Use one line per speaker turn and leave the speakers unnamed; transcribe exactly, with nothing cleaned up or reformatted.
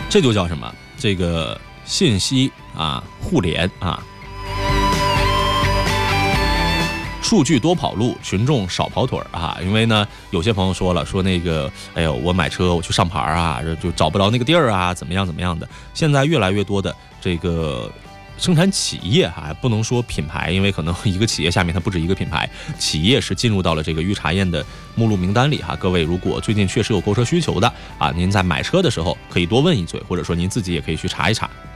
这就叫什么？这个信息啊互联啊。数据多跑路，群众少跑腿啊！因为呢，有些朋友说了，说那个，哎呦，我买车我去上牌啊，就找不着那个地儿啊，怎么样怎么样的。现在越来越多的这个生产企业哈、啊，不能说品牌，因为可能一个企业下面它不止一个品牌，企业是进入到了这个预查验的目录名单里哈。各位如果最近确实有购车需求的啊，您在买车的时候可以多问一嘴，或者说您自己也可以去查一查。